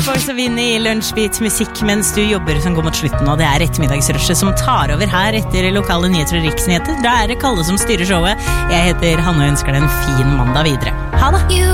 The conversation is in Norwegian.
For så vinner I Lunsjbit musikk mens du jobber som går mot slutten, og det ettermiddagsrushet som tar over her etter lokale nyheter og riksnyheter. Da det Kalle som styrer showet. Jeg heter Hanne og ønsker deg en fin mandag videre. Ha det!